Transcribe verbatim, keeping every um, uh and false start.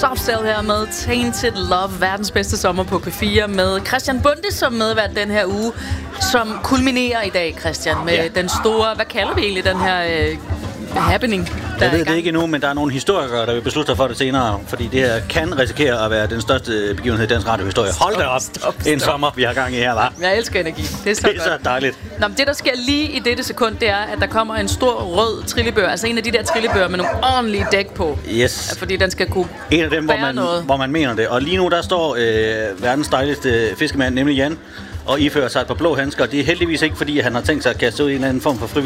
Softcell her med Tainted Love, verdens bedste sommer på P fire, med Christian Bonde som medvært den her uge, som kulminerer i dag, Christian, med ja. den store, hvad kalder vi egentlig den her øh, happening? Jeg ved det ikke endnu, men der er nogle historikere, der vil beslutte sig for det senere, fordi det her kan risikere at være den største begivenhed i dansk radiohistorie. Hold da op, stop, stop. En sommer, vi har gang i her, var. Jeg elsker energi. Det er så, det er så dejligt. Nå, men det, der sker lige i dette sekund, det er, at der kommer en stor rød trillebør, altså en af de der trillebøger med nogle ordentlige dæk på. Yes. Fordi den skal kunne En af dem, hvor man, hvor man mener det. Og lige nu, der står øh, verdens dejligste fiskemand, nemlig Jan, og ifører sig et par blå handsker. Det er heldigvis ikke, fordi han har tænkt sig at kaste ud i en eller anden form for frivillig